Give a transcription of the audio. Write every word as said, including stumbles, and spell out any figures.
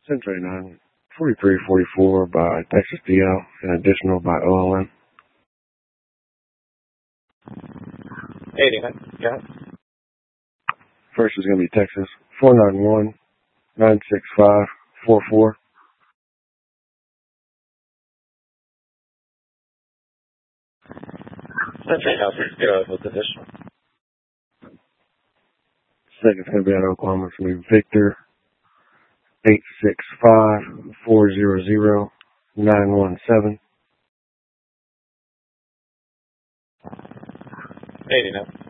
Century nine, forty-three forty-four by Texas D L and additional by O L M. eighty-nine, got it. First is going to be Texas, four nine one, nine six five, four four. Century House, go ahead with additional. Second's going to be out of Oklahoma. It's going to be Victor, eight six five, four zero zero, nine one seven. eighty-nine.